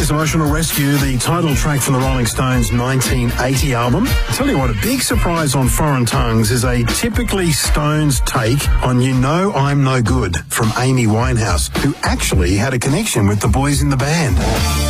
Yes, Emotional Rescue, the title track from the Rolling Stones' 1980 album. Tell you what, a big surprise on Foreign Tongues is a typically Stones take on You Know I'm No Good from Amy Winehouse, who actually had a connection with the boys in the band.